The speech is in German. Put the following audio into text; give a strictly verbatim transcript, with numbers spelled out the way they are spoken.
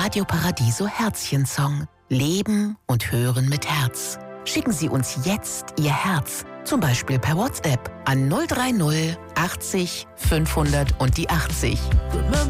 Radio Paradiso Herzchensong. Leben und hören mit Herz. Schicken Sie uns jetzt Ihr Herz, zum Beispiel per WhatsApp an null drei null achtzig fünfhundert und die achtzig.